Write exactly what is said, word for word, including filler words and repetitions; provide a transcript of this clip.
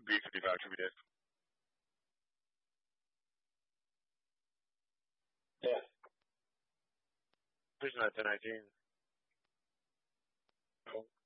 B fifty-five Triple J. Yeah. Pushing out ten nineteen.